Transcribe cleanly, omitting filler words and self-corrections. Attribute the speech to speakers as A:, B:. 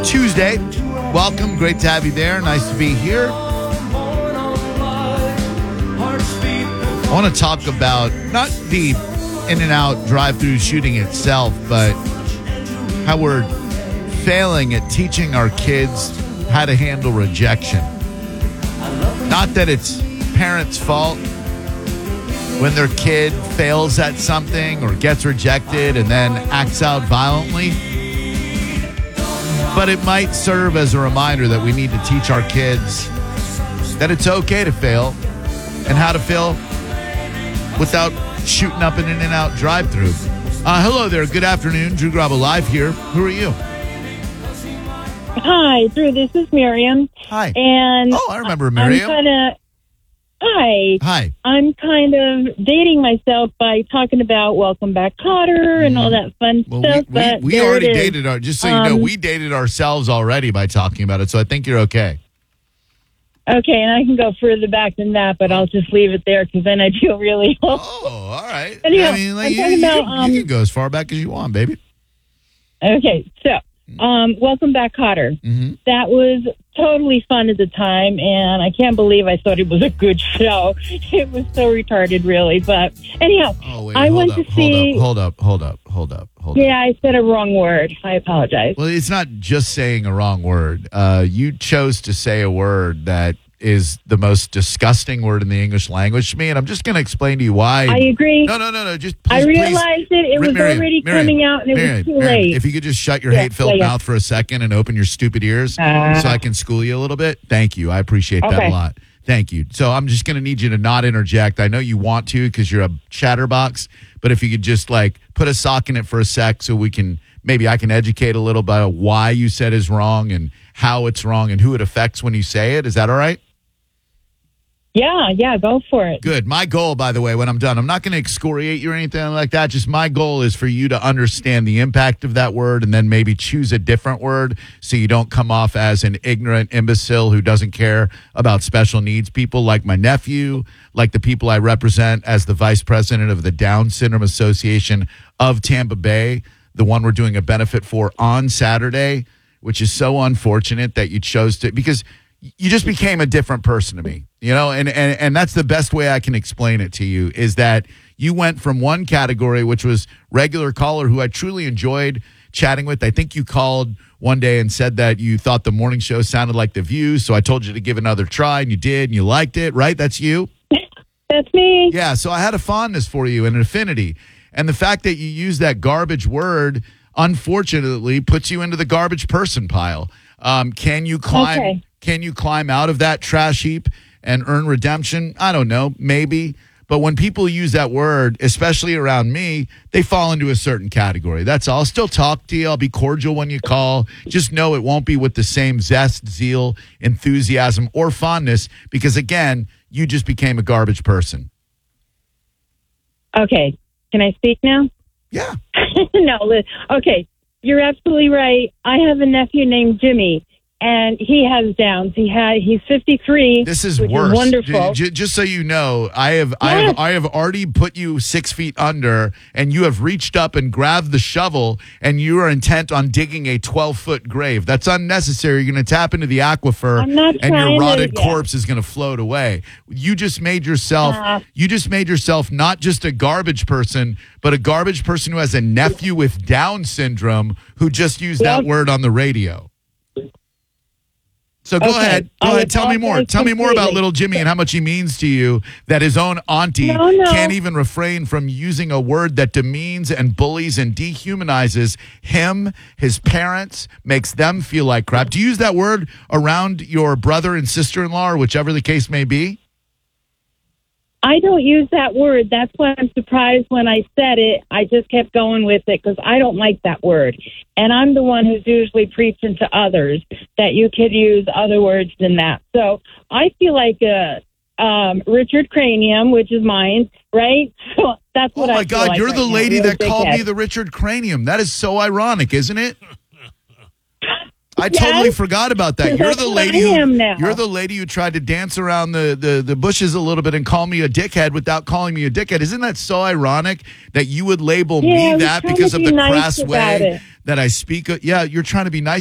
A: Tuesday. Welcome. Great to have you there. Nice to be here. I want to talk about not the In-N-Out drive-through shooting itself, but how we're failing at teaching our kids how to handle rejection. Not that it's parents' fault when their kid fails at something or gets rejected and then acts out violently. But it might serve as a reminder that we need to teach our kids that it's okay to fail and how to fail without shooting up an In-N-Out drive-thru. Hello there. Good afternoon. Drew Garabo live here. Who are you?
B: Hi, Drew. This is Miriam.
A: Hi.
B: And
A: I remember Miriam.
B: Hi. I'm kind of dating myself by talking about Welcome Back, Kotter, and all that fun stuff.
A: We already dated just so you know, we dated ourselves already by talking about it, so I think you're okay.
B: Okay, and I can go further back than that, but I'll just leave it there because then I feel really old.
A: Oh, all right.
B: Anyhow,
A: I mean,
B: I'm talking about,
A: you can go as far back as you want, baby.
B: Okay, so Welcome Back, Kotter.
A: Mm-hmm.
B: That was totally fun at the time, and I can't believe I thought it was a good show. It was so retarded, really. But anyhow, I went to see...
A: Hold up.
B: Yeah, I said a wrong word. I apologize.
A: Well, it's not just saying a wrong word. You chose to say a word that is the most disgusting word in the English language to me, and I'm just going to explain to you why.
B: I agree.
A: No. Just please,
B: I realized it was already coming out, and it was too late.
A: If you could just shut your hate-filled mouth for a second and open your stupid ears so I can school you a little bit. Thank you. I appreciate that a lot. Thank you. So I'm just going to need you to not interject. I know you want to because you're a chatterbox, but if you could just put a sock in it for a sec so maybe I can educate a little about why you said is wrong and how it's wrong and who it affects when you say it. Is that all right?
B: Yeah, go for it.
A: Good. My goal, by the way, when I'm done, I'm not going to excoriate you or anything like that. Just my goal is for you to understand the impact of that word and then maybe choose a different word so you don't come off as an ignorant imbecile who doesn't care about special needs people like my nephew, like the people I represent as the vice president of the Down Syndrome Association of Tampa Bay, the one we're doing a benefit for on Saturday, which is so unfortunate that you chose to, because you just became a different person to me, and that's the best way I can explain it to you, is that you went from one category, which was regular caller who I truly enjoyed chatting with. I think you called one day and said that you thought the morning show sounded like The View, so I told you to give another try, and you did, and you liked it, right? That's you?
B: That's me.
A: Yeah, so I had a fondness for you and an affinity, and the fact that you use that garbage word, unfortunately, puts you into the garbage person pile. Can you climb?
B: Okay.
A: Can you climb out of that trash heap and earn redemption? I don't know, maybe. But when people use that word, especially around me, they fall into a certain category. That's all. I'll still talk to you. I'll be cordial when you call. Just know it won't be with the same zest, zeal, enthusiasm, or fondness because, again, you just became a garbage person.
B: Okay. Can I speak now?
A: Yeah.
B: No. Okay. You're absolutely right. I have a nephew named Jimmy. And he has Downs. He's 53.
A: This is
B: which
A: worse.
B: Is wonderful.
A: Just so you know, I have already put you 6 feet under, and you have reached up and grabbed the shovel, and you are intent on digging a 12-foot grave. That's unnecessary. You're going to tap into the aquifer, and your rotted corpse is going to float away. You just made yourself. You just made yourself not just a garbage person, but a garbage person who has a nephew with Down syndrome who just used that word on the radio. So go ahead. Tell me more. Tell me more about little Jimmy and how much he means to you that his own auntie can't even refrain from using a word that demeans and bullies and dehumanizes him, his parents, makes them feel like crap. Do you use that word around your brother and sister-in-law or whichever the case may be?
B: I don't use that word. That's why I'm surprised when I said it. I just kept going with it because I don't like that word. And I'm the one who's usually preaching to others that you could use other words than that. So I feel like Richard Cranium, which is mine, right? So that's what I feel. Oh, my God,
A: you're the lady that called me the Richard Cranium. That is so ironic, isn't it? I totally forgot about that. You're the lady. You're the lady who tried to dance around the bushes a little bit and call me a dickhead without calling me a dickhead. Isn't that so ironic that you would label me that because of the crass way that I speak? Yeah, you're trying to be nice.